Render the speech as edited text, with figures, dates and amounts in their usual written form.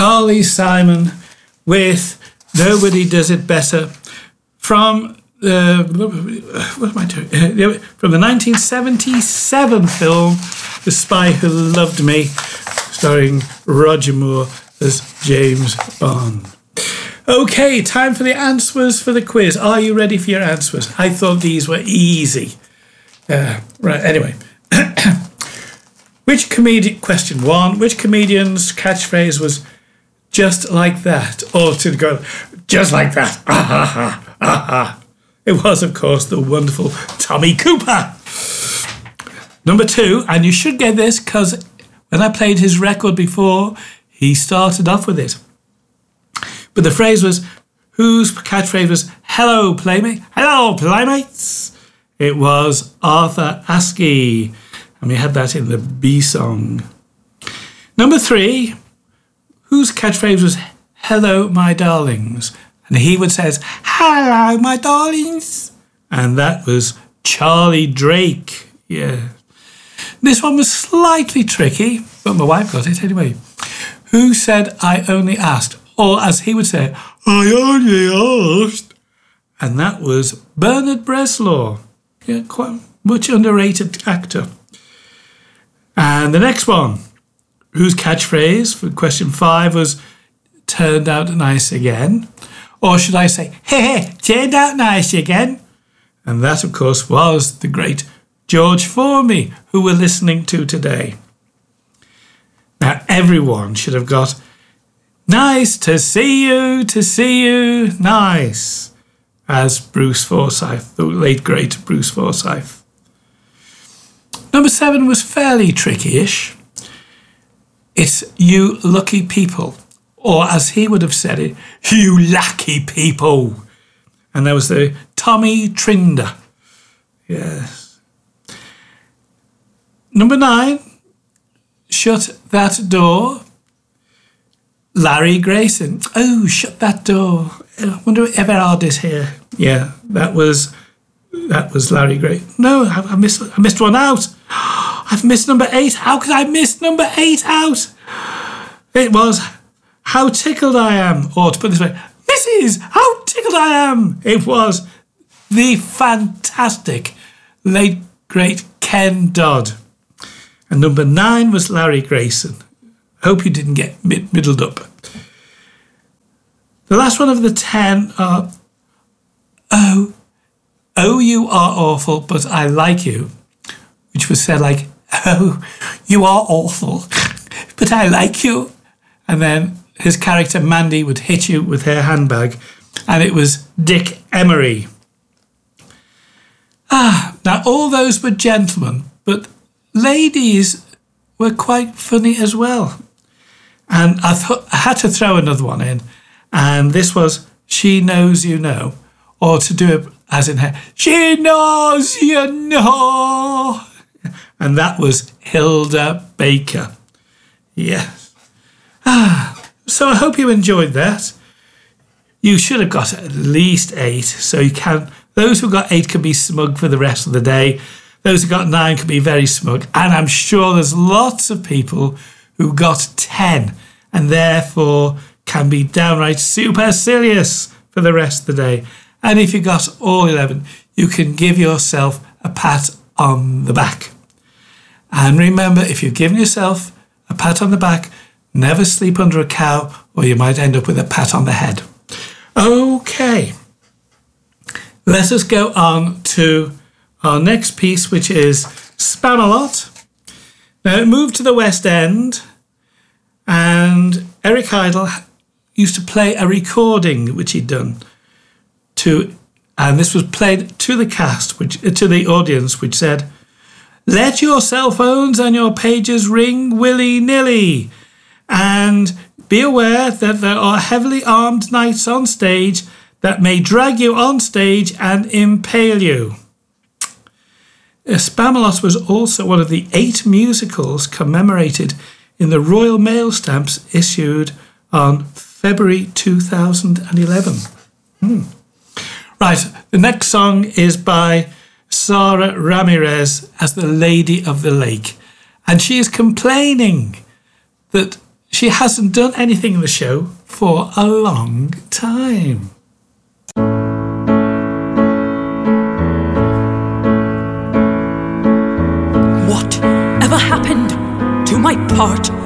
Carly Simon with Nobody Does It Better from what am I doing? From the 1977 film The Spy Who Loved Me, starring Roger Moore as James Bond. Okay, time for the answers for the quiz. Are you ready for your answers? I thought these were easy. Right, anyway. Question 1. Which comedian's catchphrase was just like that? Or to go, just like that. Ah, ha, ha, ah, ha. It was, of course, the wonderful Tommy Cooper. Number 2, and you should get this because when I played his record before, he started off with it. But the phrase was, whose catchphrase was, hello, playmate? Hello, playmates. It was Arthur Askey. And we had that in the B song. Number 3, whose catchphrase was, hello, my darlings? And he would say, hello, my darlings. And that was Charlie Drake. Yeah. This one was slightly tricky, but my wife got it anyway. Who said, I only asked? Or as he would say, I only asked. And that was Bernard Bresslaw. Yeah, quite much underrated actor. And the next one, whose catchphrase for question 5 was turned out nice again. Or should I say, hey, turned out nice again. And that, of course, was the great George Formby, who we're listening to today. Now, everyone should have got nice to see you, nice, as Bruce Forsyth, the late great Bruce Forsyth. Number 7 was fairly tricky-ish. It's you lucky people, or as he would have said it, you lucky people. And that was the Tommy Trinder. Yes. Number 9, shut that door. Larry Grayson. Oh, shut that door. I wonder if Everard is here. Yeah, that was Larry Grayson. No, I missed one out. I've missed number 8. How could I miss number 8 out? It was How Tickled I Am. Or to put it this way, Mrs. How Tickled I Am. It was the fantastic late great Ken Dodd. And number 9 was Larry Grayson. Hope you didn't get middled up. The last one of the 10 are, oh, you are awful, but I like you. Which was said like, oh, you are awful, but I like you. And then his character Mandy would hit you with her handbag. And it was Dick Emery. Now all those were gentlemen, but ladies were quite funny as well. And I had to throw another one in. And this was She Knows You Know. Or to do it as in her, She Knows You Know. And that was Hilda Baker. Yes. So I hope you enjoyed that. You should have got at least 8. So you can. Those who got 8 can be smug for the rest of the day. Those who got 9 can be very smug. And I'm sure there's lots of people who got 10 and therefore can be downright supercilious for the rest of the day. And if you got all 11, you can give yourself a pat on the back. And remember, if you've given yourself a pat on the back, never sleep under a cow or you might end up with a pat on the head. Okay. Let us go on to our next piece, which is Spamalot. Now, it moved to the West End, and Eric Idle used to play a recording which he'd done and this was played to the cast, to the audience, which said, let your cell phones and your pages ring willy-nilly, and be aware that there are heavily armed knights on stage that may drag you on stage and impale you. Spamalot was also one of the 8 musicals commemorated in the Royal Mail stamps issued on February 2011. Right, the next song is by Sarah Ramirez as the Lady of the Lake. And she is complaining that She hasn't done anything in the show for a long time. Whatever happened to my part